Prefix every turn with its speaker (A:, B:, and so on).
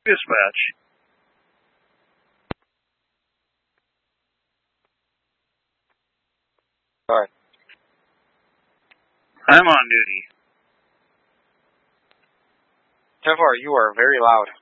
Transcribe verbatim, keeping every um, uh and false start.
A: Dispatch.
B: Sorry.
A: I'm on duty.
B: ten four, you are very loud.